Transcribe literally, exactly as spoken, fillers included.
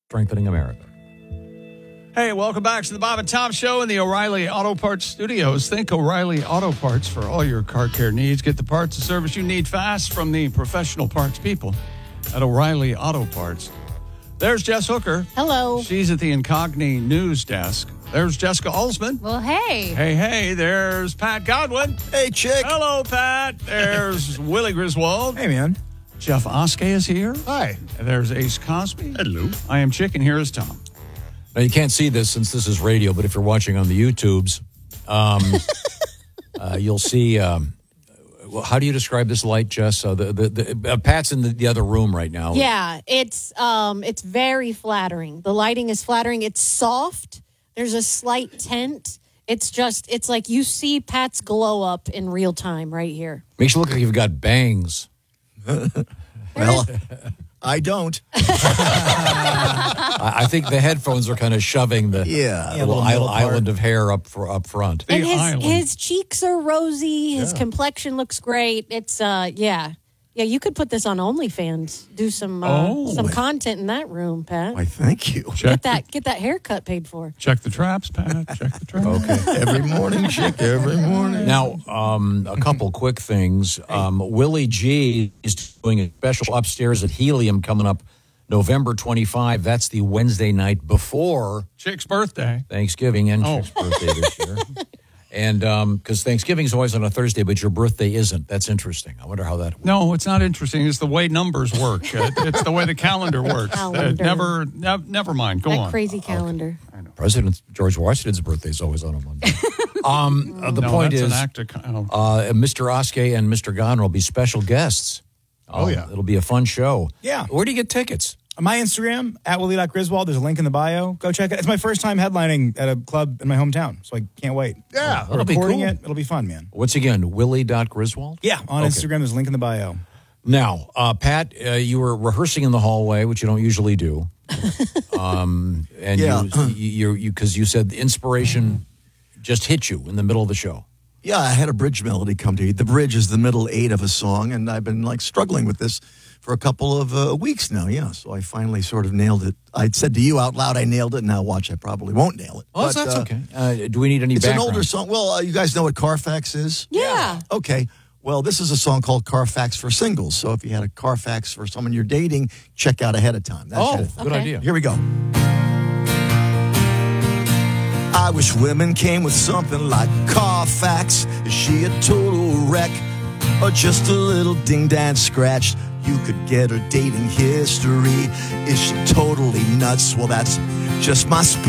strengthening America. Hey, welcome back to the Bob and Tom Show in the O'Reilly Auto Parts Studios. Think O'Reilly Auto Parts for all your car care needs. Get the parts and service you need fast from the professional parts people at O'Reilly Auto Parts. There's Jess Hooker. Hello. She's at the Incogni News Desk. There's Jessica Alsman. Well, hey. Hey, hey, there's Pat Godwin. Hey, chick. Hello, Pat. There's Willie Griswold. Hey, man. Jeff Oskey is here. Hi. There's Ace Cosby. Hello. I am Chick, and here is Tom. Now, you can't see this since this is radio, but if you're watching on the YouTubes, um, uh, you'll see. Um, well, how do you describe this light, Jess? Uh, the, the, the, uh, Pat's in the, the other room right now. Yeah, it's um, it's very flattering. The lighting is flattering. It's soft. There's a slight tint. It's just, it's like you see Pat's glow up in real time right here. Makes you look like you've got bangs. Well, I don't. I, I think the headphones are kind of shoving the Yeah. little Yeah, isle, little part. island of hair up for, up front. The And his, island. his cheeks are rosy. His complexion looks great. It's, uh, yeah. Yeah, you could put this on OnlyFans. Do some uh, Oh. some content in that room, Pat. Why, thank you. Check Get that get that haircut paid for. Check the traps, Pat. Check the traps. Okay. Every morning, chick, every morning. Now, um, a couple quick things. Um, Willie G is doing a special upstairs at Helium coming up November twenty-fifth. That's the Wednesday night before Chick's birthday. Thanksgiving and Oh. Chick's birthday this year. And because Thanksgiving is always on a Thursday, but your birthday isn't. That's interesting. I wonder how that works. No, it's not interesting. It's the way numbers work. It, it's the way the calendar works. Calendar. Uh, never, ne- never mind. Go that on. crazy calendar. President George Washington's birthday is always on a Monday. um, uh, the No, point that's is, an act of, kind of- uh, Mister Oskey and Mister Godwin will be special guests. Oh, Um, yeah. It'll be a fun show. Yeah. Where do you get tickets? My Instagram, at Willie.Griswold, there's a link in the bio. Go check it. It's my first time headlining at a club in my hometown, so I can't wait. Yeah. We're That'll be recording cool. it. It'll be fun, man. Once again, Willie.Griswold? Yeah, on Okay. Instagram, there's a link in the bio. Now, uh, Pat, uh, you were rehearsing in the hallway, which you don't usually do. um, and Yeah. you, you, you, because you said the inspiration just hit you in the middle of the show. Yeah, I had a bridge melody come to you. The bridge is the middle eight of a song, and I've been like struggling with this for a couple of uh, weeks now. Yeah, so I finally sort of nailed it. I said to you out loud, I nailed it. Now watch, I probably won't nail it. Oh, But, that's uh, okay. Uh, do we need any It's background? an older song. Well, uh, you guys know what Carfax is? Yeah. Okay. Well, this is a song called Carfax for Singles. So if you had a Carfax for someone you're dating, check out ahead of time. That Oh, kind of thing. good Okay. idea. Here we go. I wish women came with something like Carfax. Is she a total wreck or just a little ding-dang scratched? You could get her dating history. Is she totally nuts? Well, that's just my speed.